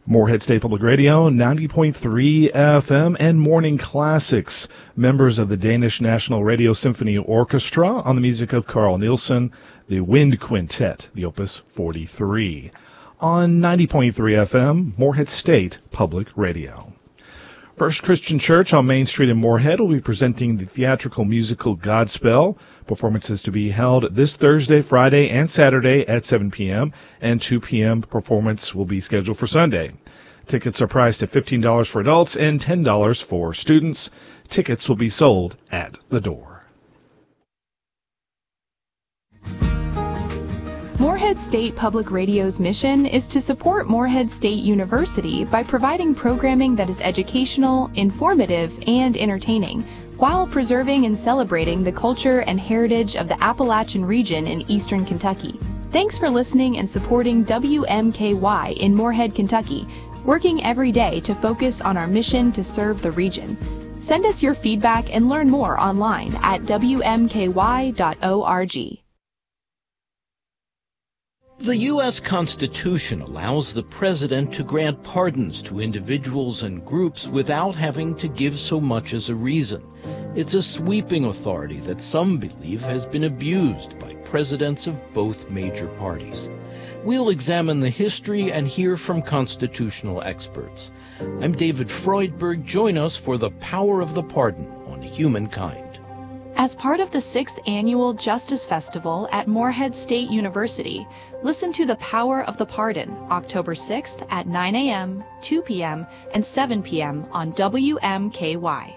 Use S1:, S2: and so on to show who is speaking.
S1: Moorhead State Public Radio, 90.3 FM, and Morning Classics, members of the Danish National Radio Symphony Orchestra on the music of Carl Nielsen, the Wind Quintet, the Opus 43, on 90.3 FM, Moorhead State Public Radio. First Christian Church on Main Street in Moorhead will be presenting the theatrical musical Godspell. Performances to be held this Thursday, Friday, and Saturday at 7 p.m., and 2 p.m. performance will be scheduled for Sunday. Tickets are priced at $15 for adults and $10 for students. Tickets will be sold at the door.
S2: Moorhead State Public Radio's mission is to support Moorhead State University by providing programming that is educational, informative, and entertaining, while preserving and celebrating the culture and heritage of the Appalachian region in eastern Kentucky. Thanks for listening and supporting WMKY in Moorhead, Kentucky, working every day to focus on our mission to serve the region. Send us your feedback and learn more online at wmky.org.
S3: The U.S. Constitution allows the President to grant pardons to individuals and groups without having to give so much as a reason. It's a sweeping authority that some believe has been abused by presidents of both major parties. We'll examine the history and hear from constitutional experts. I'm David Freudberg. Join us for The Power of the Pardon on Humankind.
S2: As part of the 6th Annual Justice Festival at Moorhead State University, listen to The Power of the Pardon, October 6th at 9 a.m., 2 p.m., and 7 p.m. on WMKY.